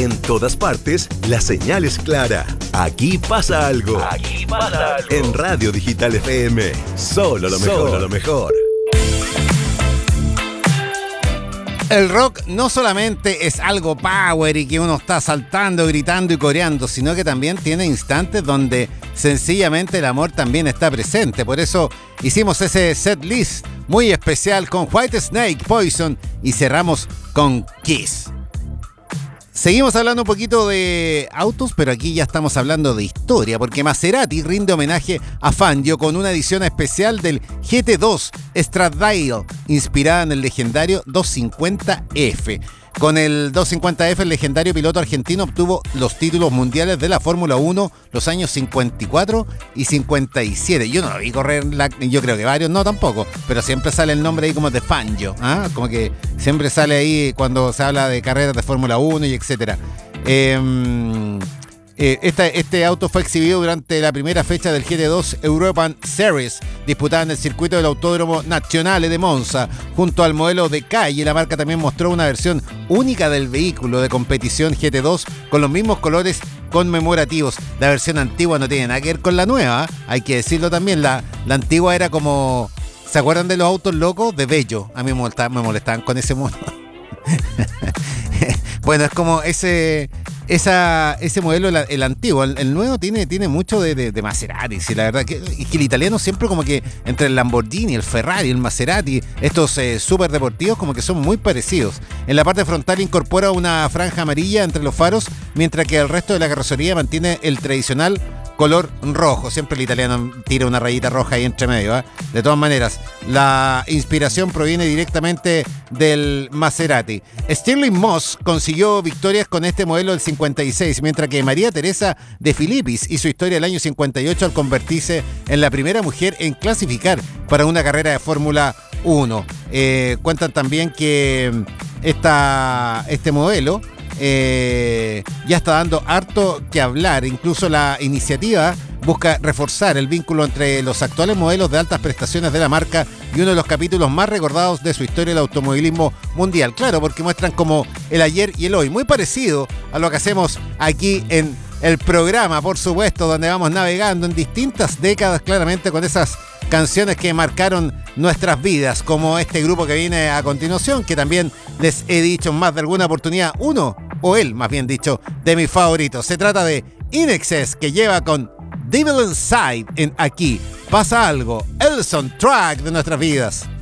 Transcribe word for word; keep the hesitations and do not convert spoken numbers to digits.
En todas partes, la señal es clara. Aquí pasa algo. Aquí pasa algo. En Radio Digital F M. Solo lo mejor. Solo lo mejor. El rock no solamente es algo power y que uno está saltando, gritando y coreando, sino que también tiene instantes donde sencillamente el amor también está presente. Por eso hicimos ese set list muy especial con Whitesnake, Poison y cerramos con Kiss. Seguimos hablando un poquito de autos, pero aquí ya estamos hablando de historia, porque Maserati rinde homenaje a Fangio con una edición especial del G T dos Stradale, inspirada en el legendario doscientos cincuenta F. Con el doscientos cincuenta F, el legendario piloto argentino obtuvo los títulos mundiales de la Fórmula uno los años cincuenta y cuatro y cincuenta y siete. Yo no lo vi correr, la, yo creo que varios no tampoco, pero siempre sale el nombre ahí como de Fangio, ¿ah? Como que siempre sale ahí cuando se habla de carreras de Fórmula uno y etcétera. Eh, eh, esta, este auto fue exhibido durante la primera fecha del G T dos European Series, disputada en el circuito del Autódromo Nazionale de Monza. Junto al modelo de calle, la marca también mostró una versión única del vehículo de competición G T dos con los mismos colores conmemorativos. La versión antigua no tiene nada que ver con la nueva, hay que decirlo también. La, la antigua era como... ¿Se acuerdan de los autos locos? De Bello. A mí me molestaban, me molestaban con ese mono. Bueno, es como ese... Esa, ese modelo, el, el antiguo, el, el nuevo tiene, tiene mucho de, de, de Maserati, sí, la verdad que, que el italiano siempre como que entre el Lamborghini, el Ferrari, el Maserati, estos eh, super deportivos como que son muy parecidos. En la parte frontal incorpora una franja amarilla entre los faros, mientras que el resto de la carrocería mantiene el tradicional color rojo. Siempre el italiano tira una rayita roja ahí entre medio, ¿eh? De todas maneras, la inspiración proviene directamente del Maserati. Stirling Moss consiguió victorias con este modelo del cincuenta y seis, mientras que María Teresa de Filippis hizo historia el año cincuenta y ocho al convertirse en la primera mujer en clasificar para una carrera de Fórmula uno. Eh, cuentan también que esta, este modelo Eh, ya está dando harto que hablar. Incluso la iniciativa busca reforzar el vínculo entre los actuales modelos de altas prestaciones de la marca y uno de los capítulos más recordados de su historia del automovilismo mundial. Claro, porque muestran como el ayer y el hoy, muy parecido a lo que hacemos aquí en el programa, por supuesto, donde vamos navegando en distintas décadas, claramente con esas canciones que marcaron nuestras vidas, como este grupo que viene a continuación, que también les he dicho en más de alguna oportunidad, uno, o él más bien dicho, de mis favoritos. Se trata de In Excess, que lleva con Devil Inside en Aquí Pasa Algo, el soundtrack de nuestras vidas.